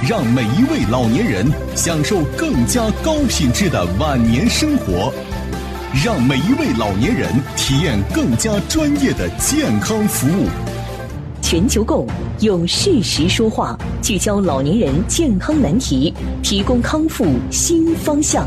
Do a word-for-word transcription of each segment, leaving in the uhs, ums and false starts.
让每一位老年人享受更加高品质的晚年生活，让每一位老年人体验更加专业的健康服务。 全球购用事实说话，聚焦老年人健康难题，提供康复新方向。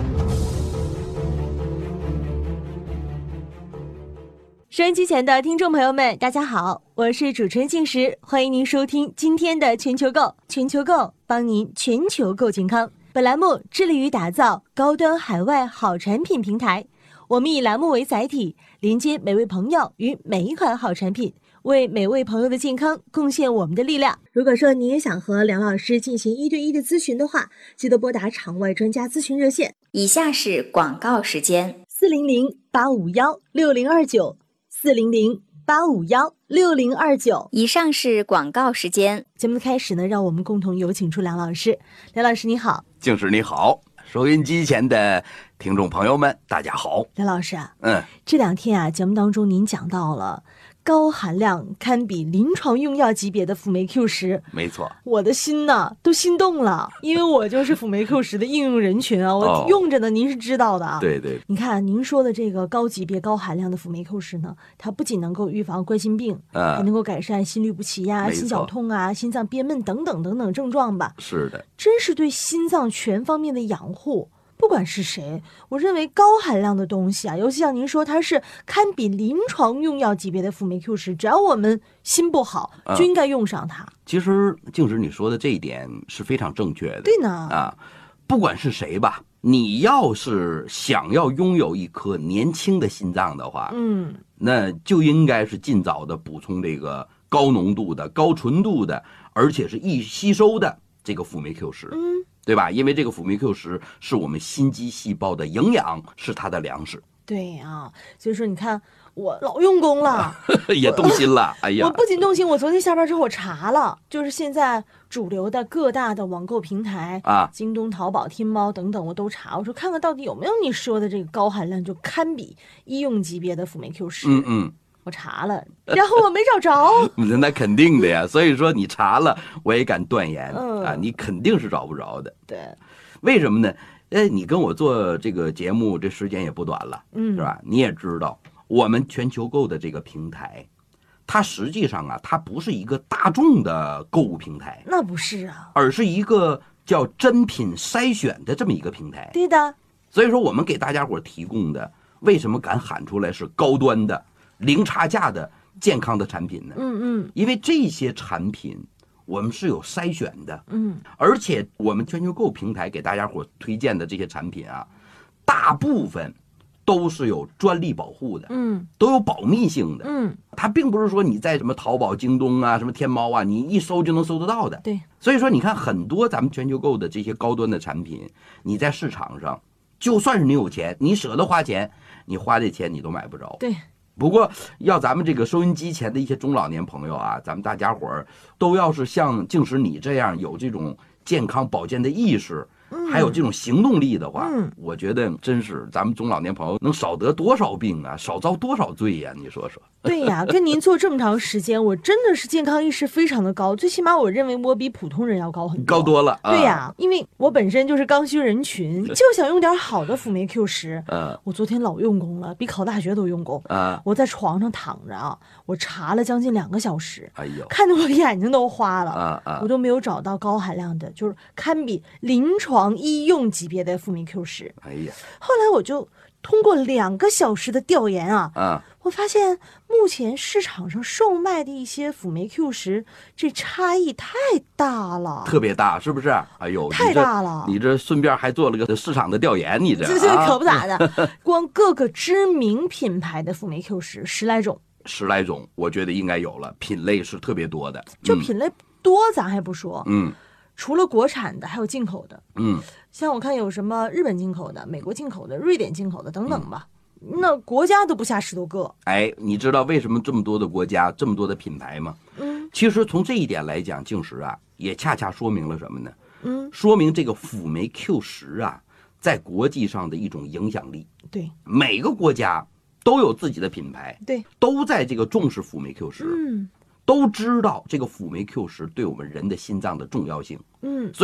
收音机前的听众朋友们，大家好，我是主持人静时，欢迎您收听今天的全球购。全球购帮您全球购健康。本栏目致力于打造高端海外好产品平台，我们以栏目为载体，连接每位朋友与每一款好产品，为每位朋友的健康贡献我们的力量。如果说你也想和梁老师进行一对一的咨询的话，记得拨打场外专家咨询热线。 以下是广告时间： 四零零八五幺六零二九。四零零八五幺六零二九。 以上是广告时间。 节目的开始呢，让我们共同有请出梁老师。梁老师你好。 静时你好，收音机前的听众朋友们大家好。 梁老师啊， 嗯， 这两天啊，节目当中您讲到了高含量堪比临床用药级别的辅酶 Q 十， 没错， 我的心呢都心动了，因为我就是辅酶 Q 十的应用人群啊，我用着呢，您是知道的啊。 对对， 你看您说的这个高级别高含量的辅酶 Q 十呢，它不仅能够预防冠心病， 啊、 还能够改善心律不齐呀、心绞痛啊、心脏憋闷等等等等症状吧。 是的， 真是对心脏全方面的养护。不管是谁，我认为高含量的东西啊，尤其像您说它是堪比临床用药级别的辅酶 Q 十，只要我们心不好，就应该用上它。嗯、 其实静时你说的这一点是非常正确的。 对呢， 啊，不管是谁吧，你要是想要拥有一颗年轻的心脏的话， 嗯， 那就应该是尽早的补充这个高浓度的、高纯度的，而且是易吸收的这个辅酶 Q 十。 嗯。 对吧？因为这个辅酶 Q 十是我们心肌细胞的营养，是它的粮食。 对啊，所以说你看我老用功了， 也动心了。哎呀， 我不仅动心，我昨天下班之后我查了，就是现在主流的各大的网购平台啊， 京东、淘宝、天猫等等，我都查，我说看看到底有没有你说的这个高含量就堪比医用级别的辅酶 Q 十。 嗯嗯。 我查了，然后我没找着。 那肯定的呀，所以说你查了，我也敢断言、 嗯、 啊，你肯定是找不着的。 对， 为什么呢？哎，你跟我做这个节目，这时间也不短了， 嗯， 是吧？你也知道，我们全球购的这个平台，它实际上啊，它不是一个大众的购物平台， 那不是啊， 而是一个叫真品筛选的这么一个平台。 对的。 所以说，我们给大家伙提供的，为什么敢喊出来是高端的？零差价的健康的产品呢？ 嗯嗯， 因为这些产品我们是有筛选的， 嗯， 而且我们全球购平台给大家伙推荐的这些产品啊，大部分都是有专利保护的， 嗯， 都有保密性的， 嗯， 它并不是说你在什么淘宝、京东啊、什么天猫啊，你一搜就能搜得到的。 对， 所以说你看很多咱们全球购的这些高端的产品，你在市场上，就算是你有钱，你舍得花钱，你花这钱你都买不着。 对。 不过，要咱们这个收音机前的一些中老年朋友啊，咱们大家伙儿都要是像静时你这样有这种健康保健的意识， 嗯、 还有这种行动力的话， 嗯， 我觉得真是咱们中老年朋友能少得多少病啊，少遭多少罪呀、啊？你说说。 对呀，跟您做这么长时间，我真的是健康意识非常的高，最起码我认为我比普通人要高很多， 高多了。 对呀，因为我本身就是刚需人群，就想用点好的辅酶 Q 十。 嗯， 我昨天老用功了，比考大学都用功。 啊， 我在床上躺着啊，我查了将近两个小时， 哎呦， 看得我眼睛都花了。 啊啊， 我都没有找到高含量的，就是堪比临床医用级别的辅酶 Q 十。 哎呀， 后来我就通过两个小时的调研啊， 啊， 我发现目前市场上售卖的一些辅酶 Q 十，这差异太大了， 特别大，是不是？哎呦， 太大了！ 你 这, 你这顺便还做了个市场的调研，你这这这可不咋的。光各个知名品牌的辅酶 Q 十十来种， 十来种，我觉得应该有了，品类是特别多的。 就品类多，咱还不说， 嗯。 除了国产的，还有进口的， 嗯， 像我看有什么日本进口的、美国进口的、瑞典进口的等等吧，嗯、那国家都不下十多个。 哎，你知道为什么这么多的国家、这么多的品牌吗？ 嗯， 其实从这一点来讲，静时啊，也恰恰说明了什么呢？ 嗯， 说明这个辅酶 Q 十啊，在国际上的一种影响力。 对， 每个国家都有自己的品牌， 对， 都在这个重视辅酶 Q 十。 嗯。 都知道这个辅酶 Q 十对我们人的心脏的重要性， 嗯，